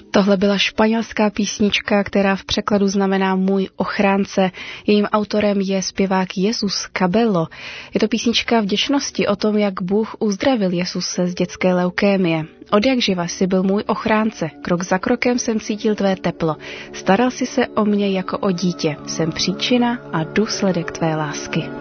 Tohle byla španělská písnička, která v překladu znamená Můj ochránce. Jejím autorem je zpěvák Jesus Cabello. Je to písnička vděčnosti o tom, jak Bůh uzdravil Jesuse z dětské leukémie. Odjakživa jsi byl můj ochránce, krok za krokem jsem cítil tvé teplo. Staral jsi se o mě jako o dítě, jsem příčina a důsledek tvé lásky.